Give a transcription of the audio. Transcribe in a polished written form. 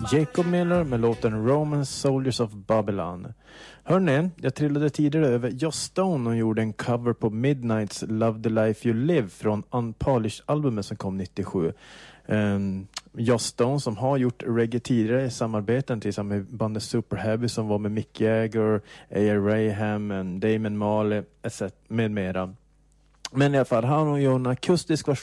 Jacob Miller med låten Roman Soldiers of Babylon. Hörrni, jag trillade tidigare över Joss Stone och gjorde en cover på Midnights Love the Life You Live från Unpolished-albumet som kom 97. Joss Stone som har gjort reggae tidigare i samarbeten tillsammans med bandet Super Heavy som var med Mick Jagger, A.R. Raham, Damon Marley etc. med mera. Men i alla fall, han har ju en akustisk version